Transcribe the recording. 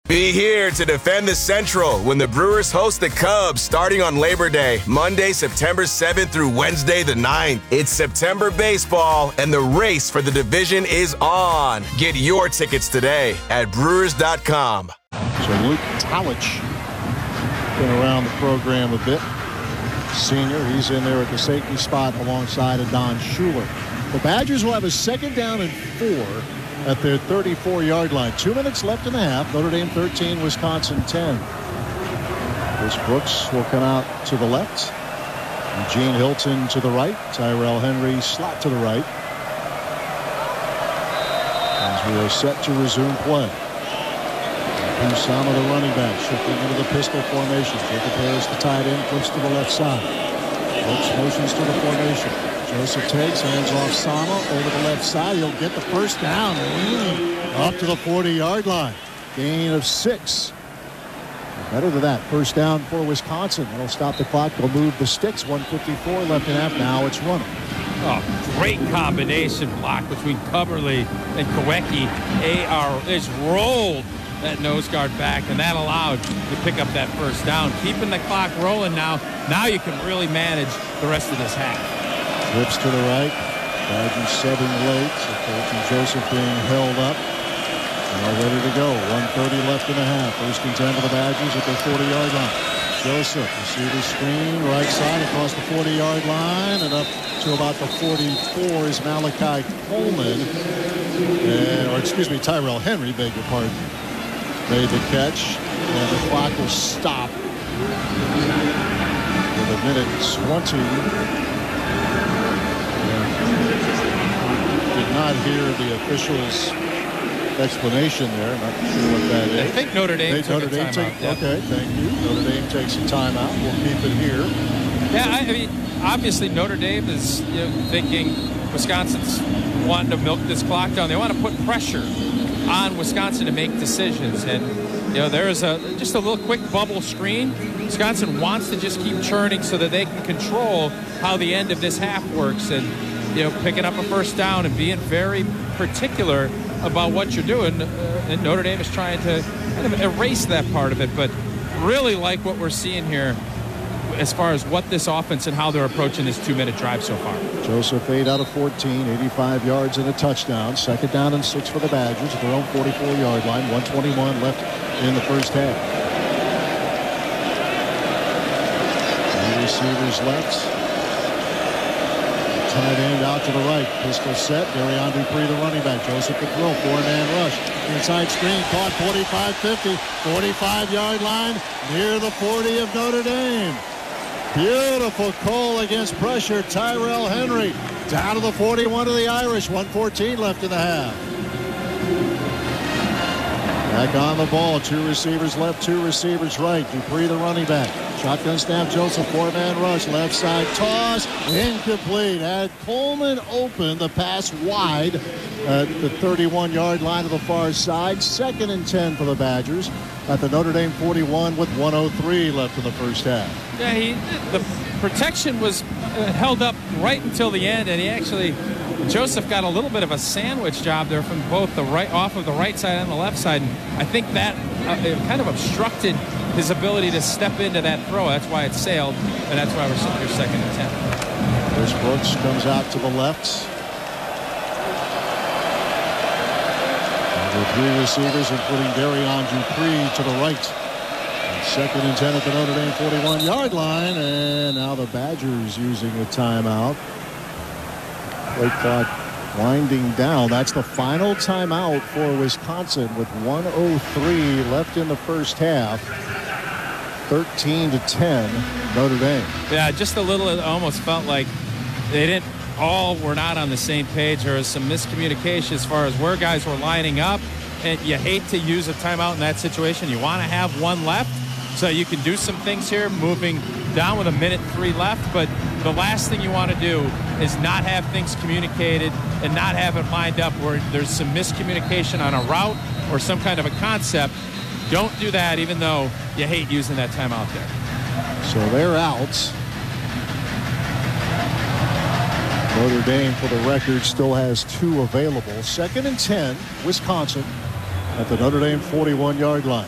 Be here to defend the Central when the Brewers host the Cubs starting on Labor Day, Monday, September 7th through Wednesday the 9th. It's September baseball, and the race for the division is on. Get your tickets today at Brewers.com. So Luke Talich been around the program a bit. Senior, he's in there at the safety spot alongside of Don Schuler. The Badgers will have a second down and 4 at their 34-yard line. 2 minutes left in the half. Notre Dame 13, Wisconsin 10. Chris Brooks will come out to the left. Eugene Hilton to the right. Tyrell Henry slot to the right. As we are set to resume play. Usama, the running back, shifting into the pistol formation. Jacob Harris, the tight end, flips to the left side. Brooks motions to the formation. Joseph takes, hands off Sama over the left side. He'll get the first down, up to the 40-yard line. Gain of 6. Better than that. First down for Wisconsin. That'll stop the clock. They'll move the sticks. 1:54 left in half. Now it's running. Oh, great combination block between Coverly and Kowecki. AR is rolled that nose guard back, and that allowed to pick up that first down. Keeping the clock rolling now. Now you can really manage the rest of this half. Flips to the right. Badgers 7 late. So Colton Joseph being held up. Now ready to go. 1:30 left in the half. First and 10 for the Badgers at their 40-yard line. Joseph, receiver screen, right side across the 40-yard line, and up to about the 44 is Malachi Coleman. Tyrell Henry, beg your pardon. Made the catch, and the clock will stop with 1:20. Did not hear the officials' explanation there. Not sure what that is. I think Notre Dame took a timeout. Yep. Okay, thank you. Notre Dame takes a timeout. We'll keep it here. Yeah, I mean, obviously Notre Dame is thinking Wisconsin's wanting to milk this clock down. They want to put pressure on Wisconsin to make decisions, and there is just a little quick bubble screen. Wisconsin wants to just keep churning so that they can control how the end of this half works, and picking up a first down and being very particular about what you're doing. And Notre Dame is trying to kind of erase that part of it, but really like what we're seeing here as far as what this offense and how they're approaching this 2-minute drive so far. Joseph 8 out of 14, 85 yards and a touchdown. Second down and 6 for the Badgers at their own 44-yard line. 1:21 left in the first half. Two receivers left. Tight end out to the right. Pistol set. Darion Dupree, the running back. Joseph the throw. 4-man rush. Inside screen. Caught 45-50. 45-yard line. Near the 40 of Notre Dame. Beautiful call against pressure. Tyrell Henry. Down to the 41 of the Irish. 1:14 left in the half. Back on the ball. 2 receivers left. 2 receivers right. Dupree, the running back. Shotgun snap. Joseph, 4-man rush. Left side toss. Incomplete. Had Coleman open. The pass wide at the 31-yard line of the far side. Second and 10 for the Badgers at the Notre Dame 41 with 1:03 left in the first half. Yeah, the protection was held up right until the end, and Joseph got a little bit of a sandwich job there from both off of the right side and the left side. And I think that kind of obstructed his ability to step into that throw. That's why it sailed, and that's why we're sitting here second and 10. Chris Brooks comes out to the left. The 3 receivers, including Darion Dupree, to the right. And second and 10 at the Notre Dame 41-yard line, and now the Badgers using a timeout. Play clock winding down. That's the final timeout for Wisconsin with 1:03 left in the first half. 13-10 Notre Dame. Yeah, just a little. It almost felt like they were not on the same page. There was some miscommunication as far as where guys were lining up, and you hate to use a timeout in that situation. You want to have one left so you can do some things here, moving down with 1:03 left, but the last thing you want to do is not have things communicated and not have it lined up where there's some miscommunication on a route or some kind of a concept. Don't do that, even though you hate using that timeout there. So they're out. Notre Dame, for the record, still has 2 available. Second and 10, Wisconsin at the Notre Dame 41-yard line.